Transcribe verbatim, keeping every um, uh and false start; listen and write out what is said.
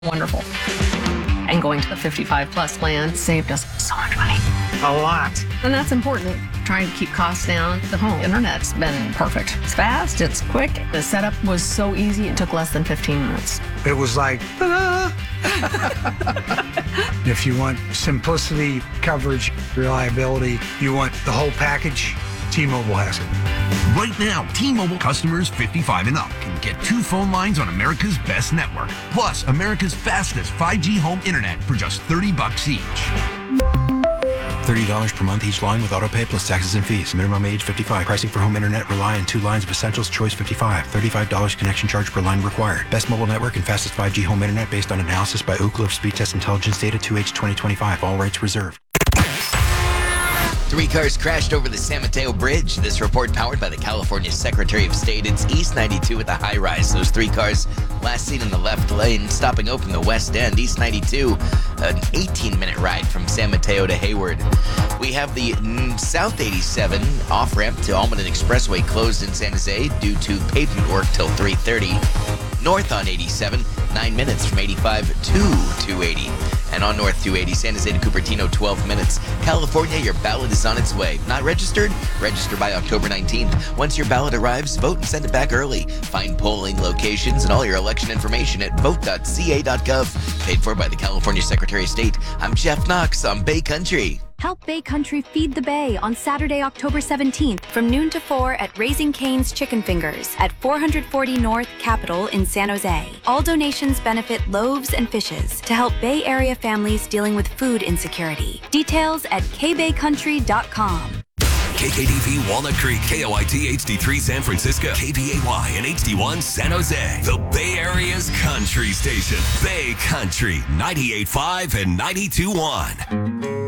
wonderful. And going to the fifty-five plus plan saved us so much money. A lot. And that's important. Trying to keep costs down. The home internet's been perfect. It's fast, it's quick. The setup was so easy, it took less than fifteen minutes. It was like, ta-da! If you want simplicity, coverage, reliability, you want the whole package, T-Mobile has it. Right now, T-Mobile customers fifty-five and up can get two phone lines on America's best network, plus America's fastest five G home internet for just thirty bucks each. thirty dollars per month each line with autopay plus taxes and fees. Minimum age fifty-five. Pricing for home internet rely on two lines of Essentials Choice fifty-five. thirty-five dollars connection charge per line required. Best mobile network and fastest five G home internet based on analysis by Ookla of Speed Test Intelligence Data two H twenty twenty-five. All rights reserved. Three cars crashed over the San Mateo Bridge. This report powered by the California Secretary of State. It's East ninety-two at the high rise. Those three cars last seen in the left lane, stopping open the west end. East ninety-two, an eighteen-minute ride from San Mateo to Hayward. We have the South eighty-seven off-ramp to Almaden Expressway closed in San Jose due to pavement work till three thirty. North on eighty-seven, nine minutes from eighty-five to two eighty. And on North two eighty, San Jose to Cupertino, twelve minutes. California, your ballot is on its way. Not registered? Register by October nineteenth. Once your ballot arrives, vote and send it back early. Find polling locations and all your election information at vote dot c a dot gov. Paid for by the California Secretary of State. I'm Jeff Knox on Bay Country. Help Bay Country feed the Bay on Saturday, October seventeenth from noon to four at Raising Cane's Chicken Fingers at four forty North Capitol in San Jose. All donations benefit Loaves and Fishes to help Bay Area families dealing with food insecurity. Details at k bay country dot com. K K D V Walnut Creek, K O I T H D three San Francisco, K P A Y and H D one San Jose. The Bay Area's country station. Bay Country, ninety-eight point five and ninety-two point one.